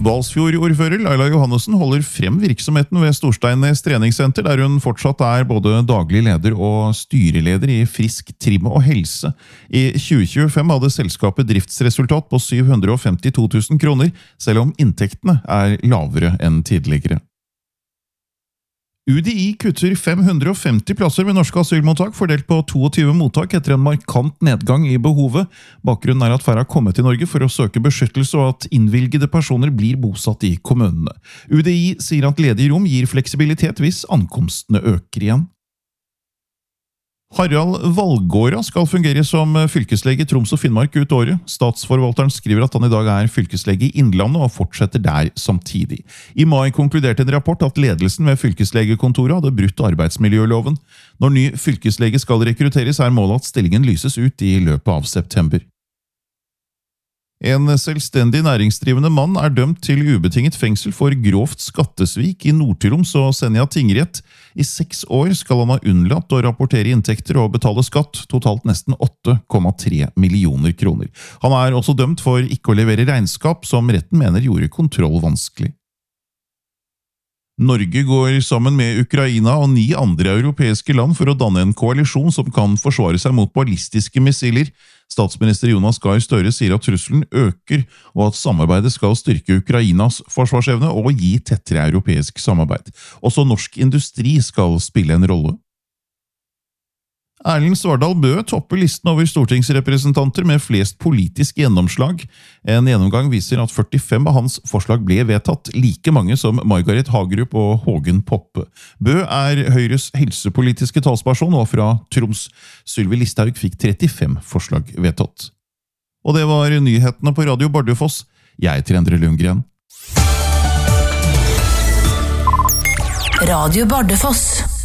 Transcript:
Balsfjord-ordfører Laila Johannessen holder frem virksomheten ved Storsteinnes treningssenter, der hun fortsatt både daglig leder og styreleder i Frisk Trim og Helse. I 2025 hadde selskapet driftsresultat på 752 000 kroner, selv om inntektene lavere enn tidligere. UDI kutter 550 plasser ved norske asylmottak, fordelt på 22 mottak etter en markant nedgang i behovet. Bakgrunnen at færre har kommet til Norge for å søke beskyttelse, og at innvilgede personer blir bosatt i kommunene. UDI sier at ledige rom gir fleksibilitet hvis ankomstene øker igjen. Harald Valgårda skal fungere som fylkeslege i Troms og Finnmark ut året. Statsforvalteren skriver at han i dag fylkeslege i Innlandet og fortsetter der samtidig. I mai konkluderte en rapport at ledelsen ved fylkeslegekontoret hadde brutt arbeidsmiljøloven. Når ny fylkeslege skal rekrutteres, målet at stillingen lyses ut i løpet av september. En selvstendig næringsdrivende mann dømt til ubetinget fengsel for grovt skattesvik i Nord-Troms og Senja tingrett. I 6 år skal han ha unnlatt å rapportere inntekter og betale skatt, totalt nesten 8,3 millioner kroner. Han også dømt for ikke å levere regnskap, som retten mener gjorde kontroll vanskelig. Norge går sammen med Ukraina og 9 andre europeiske land for å danne en koalisjon som kan forsvare seg mot ballistiske missiler. Statsminister Jonas Gahr Støre sier at trusselen øker, og at samarbeidet skal styrke Ukrainas forsvarsevne og gi tettere europeisk samarbeid. Også norsk industri skal spille en rolle. Erlend Svardal Bøe topper listen over stortingsrepresentanter med flest politisk gjennomslag. En gjennomgang viser at 45 av hans forslag ble vedtatt, like mange som Margaret Hagerup og Hågen Poppe. Bøe Høyres helsepolitiske talsperson og fra Troms. Sylvi Listhaug fikk 35 forslag vedtatt. Og det var nyhetene på Radio Bardufoss. Jeg heter Endre Lundgren. Radio Bardufoss.